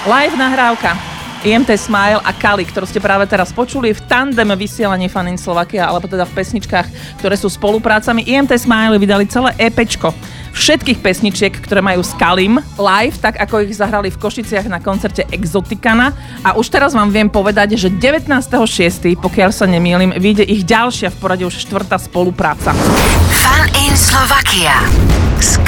Live nahrávka IMT Smile a Kali, ktorú ste práve teraz počuli v tandem vysielaní Fun in Slovakia, alebo teda v pesničkách, ktoré sú spoluprácami. IMT Smile vydali celé EPčko všetkých pesničiek, ktoré majú s Kalim live, tak ako ich zahrali v Košiciach na koncerte Exotikana. A už teraz vám viem povedať, že 19.6., pokiaľ sa nemýlim, vyjde ich ďalšia v poradí už 4. spolupráca. Fun in Slovakia.